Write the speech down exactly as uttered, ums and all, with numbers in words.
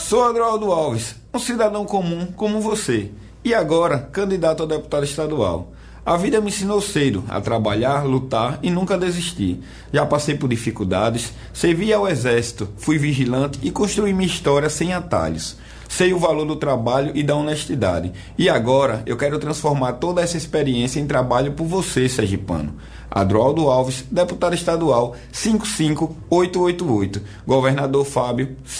Sou Adroaldo Alves, um cidadão comum como você, e agora candidato a deputado estadual. A vida me ensinou cedo a trabalhar, lutar e nunca desistir. Já passei por dificuldades, servi ao exército, fui vigilante e construí minha história sem atalhos. Sei o valor do trabalho e da honestidade. E agora eu quero transformar toda essa experiência em trabalho por você, sergipano. Adroaldo Alves, deputado estadual cinco cinco oito oito oito, governador Fábio